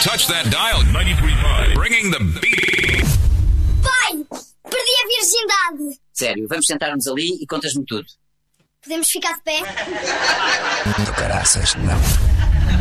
touch that dial. 93.5. Bringing the beat. Pai, perdi a virgindade. Sério, vamos sentar-nos ali e contas-me tudo. Podemos ficar de pé? Do caraças, não.